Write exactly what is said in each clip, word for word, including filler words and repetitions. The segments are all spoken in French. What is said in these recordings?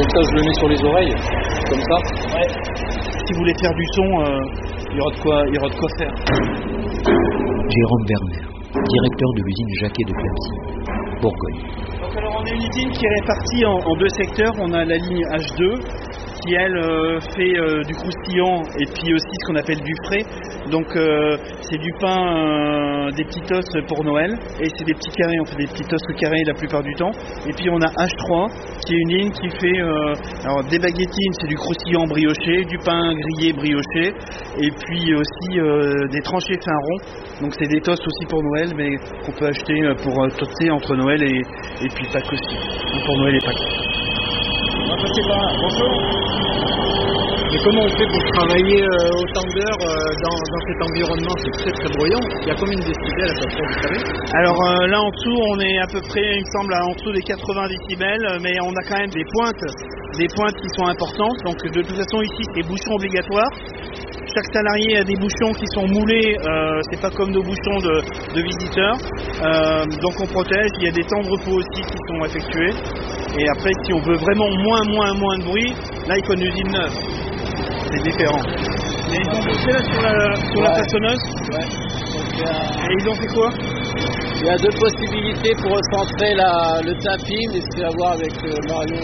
Donc ça, je le mets sur les oreilles, comme ça. Ouais. Si vous voulez faire du son, il euh, y aura de quoi, il y aura de quoi faire. Jérôme Werner, directeur de l'usine Jacquet de Clamecy, Bourgogne. Donc alors on a une usine qui est répartie en, en deux secteurs. On a la ligne H deux qui elle euh, fait euh, du croustillant et puis aussi ce qu'on appelle du frais. Donc euh, c'est du pain, euh, des petits toasts pour Noël et c'est des petits carrés, on fait des petits toasts carrés la plupart du temps. Et puis on a H trois qui est une ligne qui fait euh, alors des baguettines, c'est du croustillant brioché, du pain grillé brioché et puis aussi euh, des tranchés fin rond. Donc c'est des toasts aussi pour Noël mais qu'on peut acheter pour euh, toaster entre Noël et, et puis Pâques aussi. Donc pour Noël et Pâques. On va passer par là. Bonjour. Mais comment on fait pour travailler euh, autant d'heures euh, dans, dans cet environnement? C'est très très bruyant. Il y a combien de décibels à peu près, vous savez? Alors euh, là en dessous, on est à peu près, il me semble, en dessous des quatre-vingts décibels, mais on a quand même des pointes, des pointes qui sont importantes. Donc de toute façon ici, c'est bouchons obligatoires. Chaque salarié a des bouchons qui sont moulés, euh, c'est pas comme nos bouchons de, de visiteurs. Euh, donc on protège, il y a des temps de repos aussi qui sont effectués. Et après, si on veut vraiment moins, moins, moins de bruit, là il faut une usine neuve. C'est différent. Et ils ont bossé là sur la, sur ouais. la façonneuse. Ouais. Donc, euh, Et ils ont fait quoi? Il y a deux possibilités pour recentrer la, le tapis, mais c'est à voir avec euh, Marion.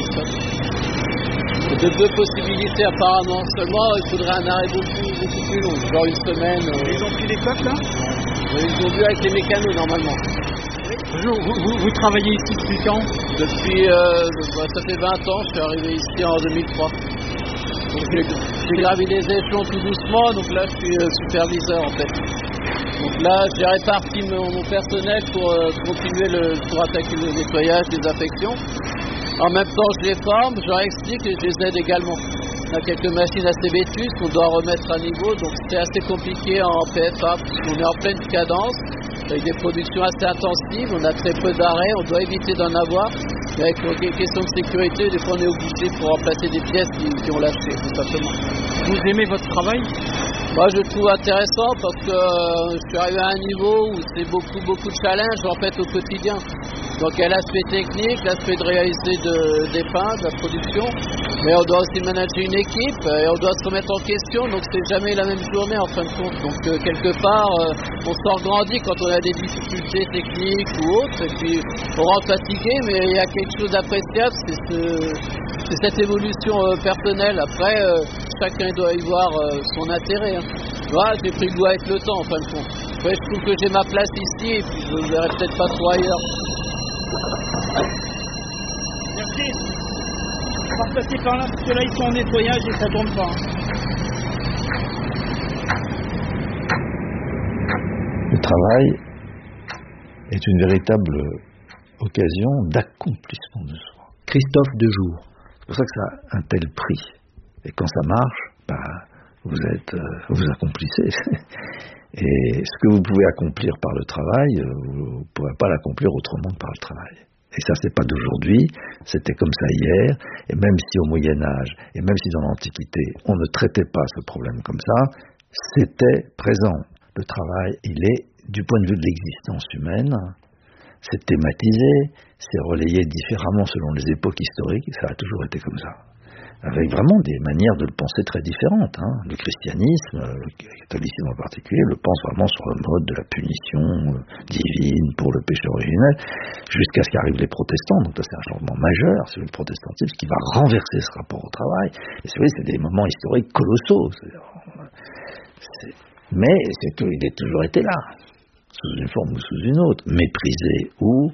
De deux possibilités apparemment. Seulement, il faudrait un arrêt beaucoup, beaucoup plus long, genre une semaine. Euh... Ils ont pris les coques là? Ouais, ils ont vu avec les mécanos normalement. Bonjour, vous, vous, vous travaillez ici depuis quand? Depuis, euh, ça fait vingt ans, je suis arrivé ici en deux mille trois. J'ai gravi les échelons tout doucement, donc là je suis euh, superviseur en fait. Donc là j'ai réparti mon, mon personnel pour euh, continuer le, pour attaquer le nettoyage, les affections. En même temps je les forme, je leur explique et je les aide également. On a quelques machines assez vétustes qu'on doit remettre à niveau, donc c'est assez compliqué en P F A, puisqu'on est en pleine cadence, avec des productions assez intensives, on a très peu d'arrêts, on doit éviter d'en avoir. Mais avec les questions de sécurité, des fois on est obligé pour remplacer des pièces qui, qui ont lâché, tout simplement. Vous aimez votre travail? Moi je le trouve intéressant parce que euh, je suis arrivé à un niveau où c'est beaucoup beaucoup de challenges en fait au quotidien. Donc il y a l'aspect technique, l'aspect de réaliser de, des pains, de la production, mais on doit aussi manager une équipe et on doit se remettre en question, donc c'est jamais la même journée en fin de compte. Donc euh, quelque part euh, on s'en grandit quand on a des difficultés techniques ou autres, et puis on rentre fatigué, mais il y a quelque chose d'appréciable, c'est, ce, c'est cette évolution euh, personnelle. Après euh, chacun doit y voir euh, son intérêt. Hein. Voilà, j'ai pris le goût avec le temps en fin de compte. Ouais, je trouve que j'ai ma place ici et puis je ne verrai peut-être pas trop ailleurs. Merci. On va passer par là parce que là ils sont en nettoyage et ça tourne pas. Le travail est une véritable occasion d'accomplissement de soi. Christophe Dejour. C'est pour ça que ça a un tel prix. Et quand ça marche, bah, vous êtes, euh, vous accomplissez. Et ce que vous pouvez accomplir par le travail, vous ne pourrez pas l'accomplir autrement que par le travail. Et ça, c'est pas d'aujourd'hui, c'était comme ça hier, et même si au Moyen-Âge, et même si dans l'Antiquité, on ne traitait pas ce problème comme ça, c'était présent. Le travail, il est, du point de vue de l'existence humaine, c'est thématisé, c'est relayé différemment selon les époques historiques, ça a toujours été comme ça. Avec vraiment des manières de le penser très différentes. Hein. Le christianisme, le catholicisme en particulier, le pense vraiment sur le mode de la punition divine pour le péché originel, jusqu'à ce qu'arrivent les protestants. Donc ça, c'est un changement majeur, c'est le protestantisme qui va renverser ce rapport au travail. Et c'est vrai, c'est des moments historiques colossaux. C'est... Mais c'est tout, il a toujours été là, sous une forme ou sous une autre, méprisé ou...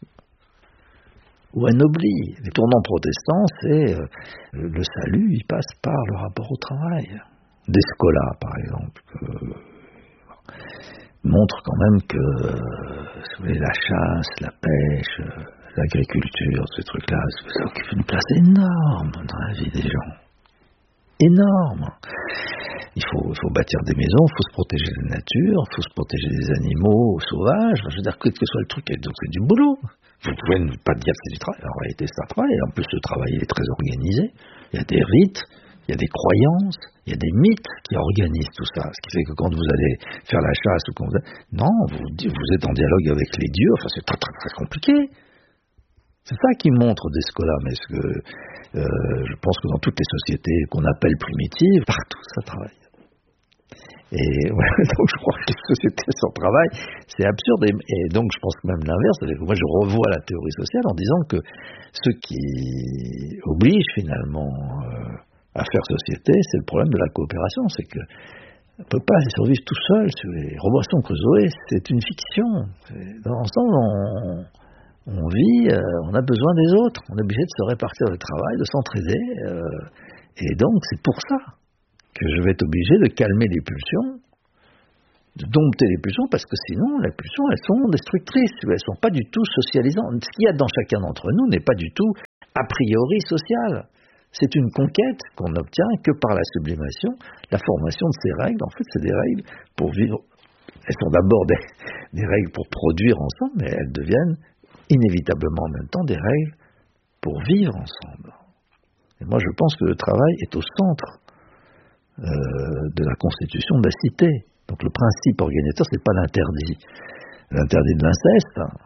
ou anobli. Les tournants protestants, c'est euh, le salut, il passe par le rapport au travail. Des scolas, par exemple, euh, montrent quand même que euh, si vous voulez, la chasse, la pêche, euh, l'agriculture, ces trucs-là, ça occupe une place énorme dans la vie des gens. Énorme. Il faut, il faut bâtir des maisons, il faut se protéger de la nature, il faut se protéger des animaux sauvages. Enfin, je veux dire, quel que soit le truc, donc c'est du boulot. Vous pouvez ne pas dire que c'est du travail. En réalité, c'est un travail. En plus, ce travail, il est très organisé. Il y a des rites, il y a des croyances, il y a des mythes qui organisent tout ça. Ce qui fait que quand vous allez faire la chasse ou quand vous... Non, vous, vous êtes en dialogue avec les dieux. Enfin, c'est très, très, très compliqué. C'est ça qui montre Descola, mais ce que, euh, je pense que dans toutes les sociétés qu'on appelle primitives, partout ça travaille. Et ouais, donc je crois que les sociétés sans travail, c'est absurde. Et, et donc je pense que même l'inverse, c'est-à-dire que moi je revois la théorie sociale en disant que ce qui oblige finalement euh, à faire société, c'est le problème de la coopération. C'est que on ne peut pas survivre tout seul. Sur les Robinson Crusoe, c'est une fiction. C'est, ensemble, on, on vit, euh, on a besoin des autres. On est obligé de se répartir le travail, de s'entraider. Euh, et donc c'est pour ça que je vais être obligé de calmer les pulsions, de dompter les pulsions, parce que sinon, les pulsions, elles sont destructrices, elles ne sont pas du tout socialisantes. Ce qu'il y a dans chacun d'entre nous n'est pas du tout a priori social. C'est une conquête qu'on n'obtient que par la sublimation, la formation de ces règles. En fait, c'est des règles pour vivre. Elles sont d'abord des, des règles pour produire ensemble, mais elles deviennent inévitablement en même temps des règles pour vivre ensemble. Et moi, je pense que le travail est au centre Euh, de la constitution de la cité. Donc le principe organisateur, c'est pas l'interdit. L'interdit de l'inceste, hein.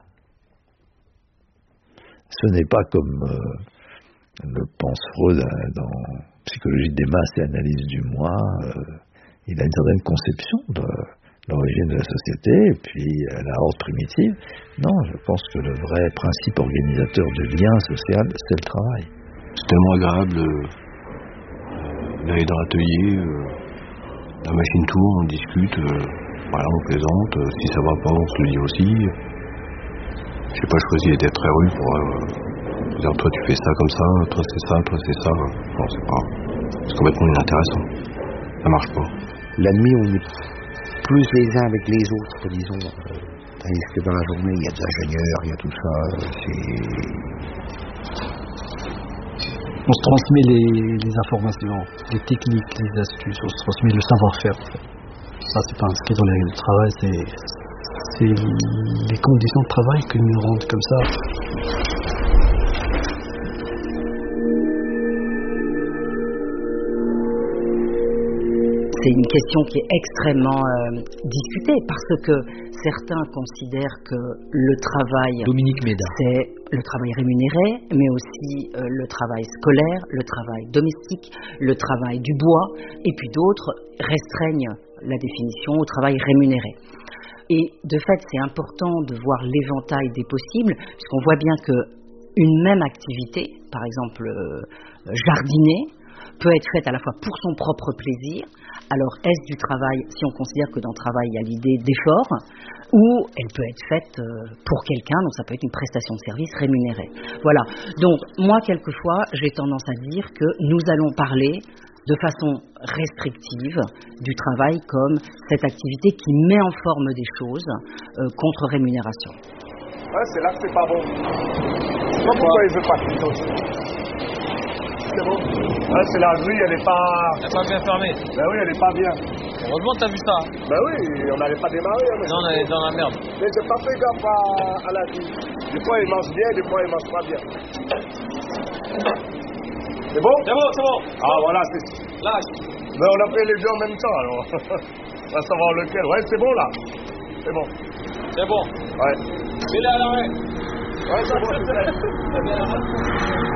Ce n'est pas comme euh, le pense Freud dans Psychologie des masses et analyse du moi. Euh, il a une certaine conception de l'origine de la société, et puis euh, la horde primitive. Non, je pense que le vrai principe organisateur du lien social, c'est le travail. C'est tellement agréable de d'aller dans l'atelier, euh, la machine tourne, on discute, euh, voilà, on plaisante, euh, si ça va pas, on se le dit aussi. J'ai pas choisi d'être très rude pour euh, dire toi tu fais ça comme ça, toi c'est ça, toi c'est ça. Non, c'est pas. C'est complètement inintéressant. Ça marche pas. La nuit, on est plus les uns avec les autres, disons. Euh, tandis que dans la journée, il y a des ingénieurs, il y a tout ça. Euh, c'est. On se transmet les, les informations, les techniques, les astuces, on se transmet le savoir-faire. Ça, c'est pas inscrit dans les règles de travail, c'est, c'est les conditions de travail qui nous rendent comme ça. C'est une question qui est extrêmement euh, discutée parce que certains considèrent que le travail, Dominique Méda, c'est le travail rémunéré, mais aussi euh, le travail scolaire, le travail domestique, le travail du bois, et puis d'autres restreignent la définition au travail rémunéré. Et de fait, c'est important de voir l'éventail des possibles, puisqu'on voit bien qu'une même activité, par exemple euh, jardiner, peut être faite à la fois pour son propre plaisir. Alors, est-ce du travail, si on considère que dans le travail, il y a l'idée d'effort, ou elle peut être faite pour quelqu'un, donc ça peut être une prestation de service rémunérée. Voilà. Donc, moi, quelquefois, j'ai tendance à dire que nous allons parler de façon restrictive du travail comme cette activité qui met en forme des choses euh, contre rémunération. Ouais, c'est là que c'est pas bon. Je sais pas pourquoi il veut pas quitter aussi. C'est bon. Ouais, c'est la grille, elle est pas... Elle est pas bien fermée. Ben oui, elle est pas bien. Heureusement t'as vu ça. Ben oui, on n'allait pas démarrer. Hein, non, on allait dans la merde. Mais j'ai pas fait gaffe à, à la grille. Des fois, il mange bien, des fois, il mange pas bien. C'est bon? C'est bon, c'est bon. Ah, voilà, c'est... Lâche. Mais on a fait les deux en même temps, alors. On va savoir lequel. Ouais, c'est bon, là. C'est bon. C'est bon. Ouais. Mets-le à l'arrêt. Ouais, c'est bon, c'est bon.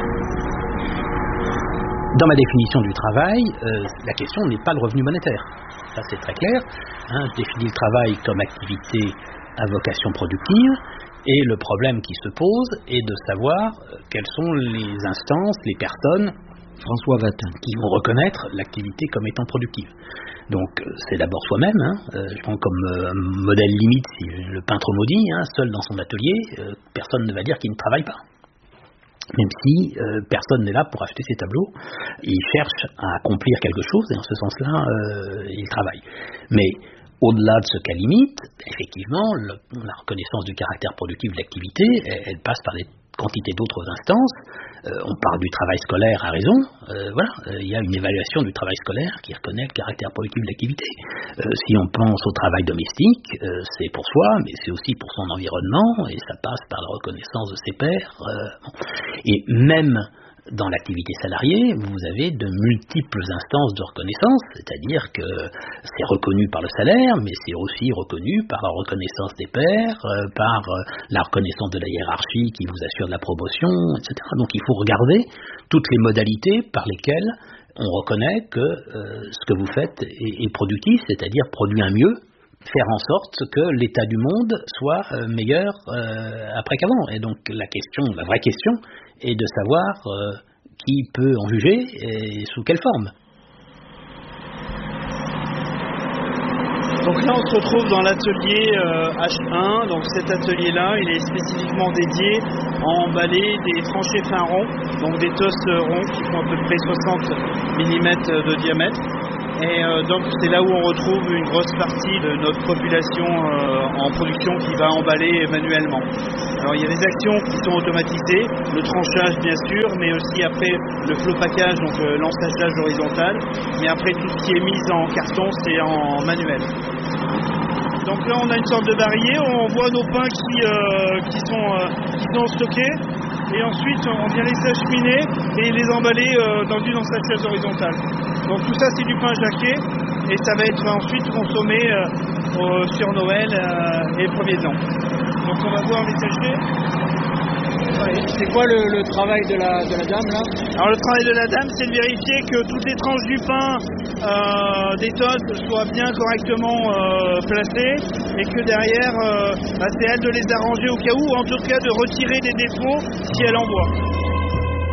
Dans ma définition du travail, euh, la question n'est pas le revenu monétaire. Ça, c'est très clair. Hein, je définis le travail comme activité à vocation productive. Et le problème qui se pose est de savoir euh, quelles sont les instances, les personnes François Vatin, qui vont reconnaître l'activité comme étant productive. Donc euh, c'est d'abord soi-même. Hein, euh, je prends comme euh, modèle limite si le peintre maudit, hein, seul dans son atelier, euh, personne ne va dire qu'il ne travaille pas. Même si euh, personne n'est là pour acheter ses tableaux, il cherche à accomplir quelque chose et en ce sens-là, euh, il travaille. Mais au-delà de ce cas limite, effectivement, le, la reconnaissance du caractère productif de l'activité, elle, elle passe par des quantités d'autres instances. Euh, on parle du travail scolaire à raison. Euh, voilà, euh, il y a une évaluation du travail scolaire qui reconnaît le caractère productif de l'activité. Euh, si on pense au travail domestique, euh, c'est pour soi, mais c'est aussi pour son environnement, et ça passe par la reconnaissance de ses pairs. Euh, bon. Et même dans l'activité salariée, vous avez de multiples instances de reconnaissance, c'est-à-dire que c'est reconnu par le salaire, mais c'est aussi reconnu par la reconnaissance des pairs, euh, par euh, la reconnaissance de la hiérarchie qui vous assure de la promotion, et cetera. Donc il faut regarder toutes les modalités par lesquelles on reconnaît que euh, ce que vous faites est, est productif, c'est-à-dire produire mieux, faire en sorte que l'état du monde soit euh, meilleur euh, après qu'avant. Et donc la question, la vraie question, est de savoir euh, qui peut en juger et sous quelle forme. Donc là, on se retrouve dans l'atelier euh, H un. Donc cet atelier-là, il est spécifiquement dédié à emballer des tranchées fin rond, donc des tosses ronds qui font à peu près soixante millimètres de diamètre. Et euh, donc c'est là où on retrouve une grosse partie de notre population euh, en production qui va emballer manuellement. Alors il y a des actions qui sont automatisées, le tranchage bien sûr, mais aussi après le flow package, donc euh, l'ensageage horizontal. Mais après tout ce qui est mis en carton, c'est en manuel. Donc là on a une sorte de barillet, on voit nos pains qui, euh, qui, sont, euh, qui sont stockés. Et ensuite on vient les acheminer et les emballer euh, dans une ensageuse horizontale. Donc tout ça c'est du pain jaqué et ça va être ensuite consommé euh, euh, sur Noël euh, et premier de l'an. Donc on va voir les sachets. C'est quoi le, le travail de la, de la dame là? Alors le travail de la dame, c'est de vérifier que toutes les tranches du pain euh, des tosses soient bien correctement euh, placées et que derrière, euh, bah, c'est elle de les arranger au cas où, ou en tout cas de retirer des défauts si elle en voit.